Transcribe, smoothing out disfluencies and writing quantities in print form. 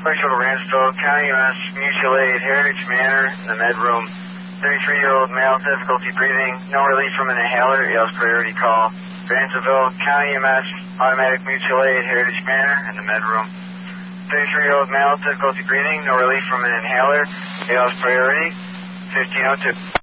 Special Ransville, County EMS, Mutual Aid, Heritage Manor, the med room. 33-year-old male, difficulty breathing, no relief from an inhaler, yells priority call. Ransville, County EMS, automatic Mutual Aid, Heritage Manor, and the med room. 33-year-old male, difficulty breathing, no relief from an inhaler, yells priority, 1502.